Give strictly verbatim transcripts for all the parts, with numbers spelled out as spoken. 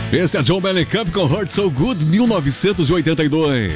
Esse é John Mellencamp com Hurt So Good, mil novecentos e oitenta e dois.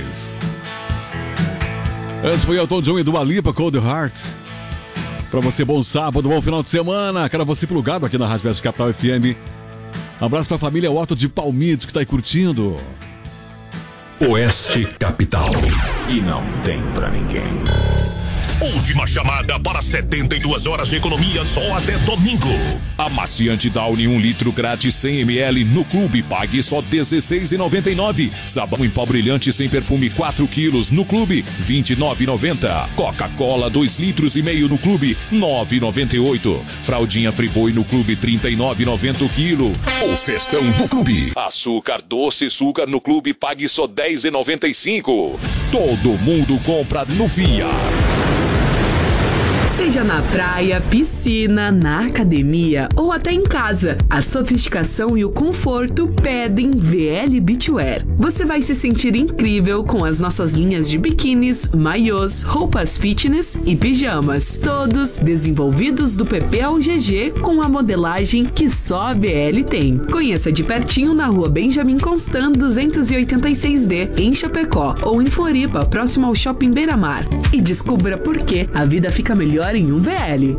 Antes foi Elton John e Dua Lipa, Cold Heart. Pra você, bom sábado, bom final de semana. Quero você plugado aqui na Rádio Oeste Capital F M. Abraço pra família Otto de Palmitos que tá aí curtindo. Oeste Capital. E não tem pra ninguém. Última chamada para setenta e duas horas de economia só até domingo. Amaciante Downy um litro grátis cem mililitros no Clube, pague só dezesseis reais e noventa e nove centavos. Sabão em pó brilhante sem perfume quatro quilos no Clube, vinte e nove reais e noventa centavos. Coca-Cola dois litros e meio no Clube, nove reais e noventa e oito centavos. Fraldinha Friboi no Clube, trinta e nove reais e noventa centavos o quilo. O festão do Clube. Açúcar doce açúcar no Clube, pague só dez reais e noventa e cinco centavos. Todo mundo compra no Via. Seja na praia, piscina, na academia ou até em casa, a sofisticação e o conforto pedem V L Beachwear. Você vai se sentir incrível com as nossas linhas de biquínis, maiôs, roupas fitness e pijamas. Todos desenvolvidos do P P ao G G com a modelagem que só a B L tem. Conheça de pertinho na rua Benjamin Constant duzentos e oitenta e seis D, em Chapecó, ou em Floripa, próximo ao Shopping Beira-Mar. E descubra por que a vida fica melhor em um V L.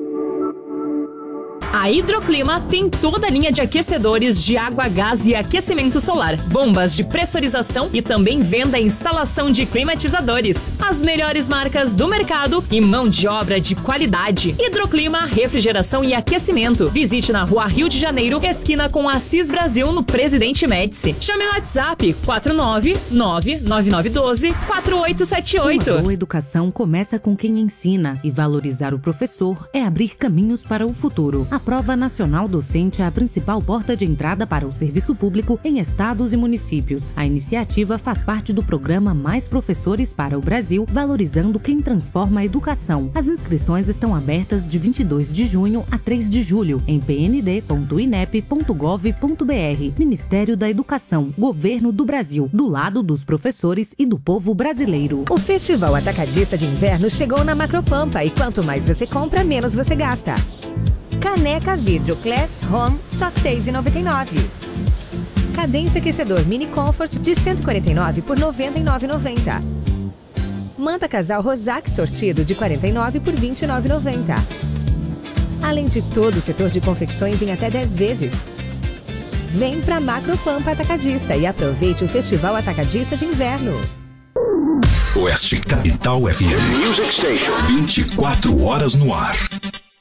A Hidroclima tem toda a linha de aquecedores de água, gás e aquecimento solar, bombas de pressurização e também venda e instalação de climatizadores. As melhores marcas do mercado e mão de obra de qualidade. Hidroclima, refrigeração e aquecimento. Visite na Rua Rio de Janeiro, esquina com Assis Brasil, no Presidente Médici. Chame no WhatsApp quatro nove nove nove nove um dois quatro oito sete oito. Uma boa educação começa com quem ensina, e valorizar o professor é abrir caminhos para o futuro. A Prova Nacional Docente é a principal porta de entrada para o serviço público em estados e municípios. A iniciativa faz parte do programa Mais Professores para o Brasil, valorizando quem transforma a educação. As inscrições estão abertas de vinte e dois de junho a três de julho em p n d ponto i n e p ponto gov ponto b r. Ministério da Educação, Governo do Brasil, do lado dos professores e do povo brasileiro. O Festival Atacadista de Inverno chegou na Macropampa e quanto mais você compra, menos você gasta. Caneca vidro Class Home, só seis reais e noventa e nove centavos. Cadência aquecedor Mini Comfort de cento e quarenta e nove por noventa e nove reais e noventa centavos. Manta casal Rosac sortido de quarenta e nove por vinte e nove reais e noventa centavos. Além de todo o setor de confecções em até dez vezes. Vem pra Macropampa Atacadista e aproveite o Festival Atacadista de Inverno. Oeste Capital F M. Music Station. vinte e quatro horas no ar.